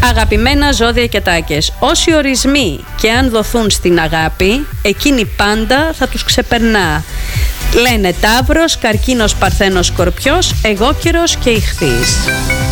Αγαπημένα ζώδια και τάκες, όσοι ορισμοί και αν δοθούν στην αγάπη, εκείνη πάντα θα τους ξεπερνά. Λένε Ταύρος, Καρκίνος, Παρθένος, Σκορπιός, Αιγόκερος και Ιχθύς.